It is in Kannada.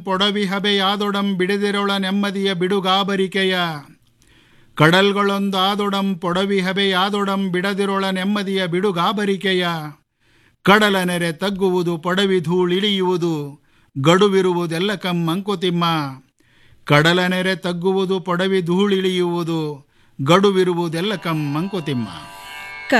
ಪೊಡವಿ ಹಬೆಯಾದೊಡಂ ಬಿಡದಿರೊಳ ನೆಮ್ಮದಿಯ ಬಿಡುಗಾಬರಿಕೆಯ. ಕಡಲ್ಗಳೊಂದಾದೊಡಂ ಪೊಡವಿ ಹಬೆಯಾದೊಡಂ ಬಿಡದಿರೊಳ ನೆಮ್ಮದಿಯ ಬಿಡುಗಾಬರಿಕೆಯ. ಕಡಲ ನೆರೆ ತಗ್ಗುವುದು ಪೊಡವಿ ಧೂಳಿಳಿಯುವುದು ಗಡುವಿರುವುದೆಲ್ಲ ಮಂಕುತಿಮ್ಮ. ಕಡಲ ನೆರೆ ತಗ್ಗುವುದು ಪೊಡವಿ ಧೂಳಿಳಿಯುವುದು ಗಡುವಿರುವುದೆಲ್ಲ ಮಂಕುತಿಮ್ಮ.